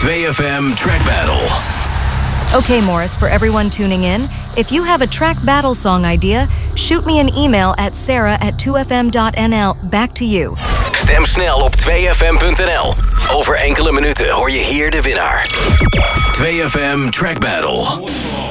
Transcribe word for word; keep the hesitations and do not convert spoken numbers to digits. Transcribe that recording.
two F M Track Battle. Okay, Morris, for everyone tuning in, if you have a track battle song idea, shoot me an email at sarah at two f m dot n l. Back to you. Stem snel op two f m dot n l. Over enkele minuten hoor je hier de winnaar. two F M Track Battle.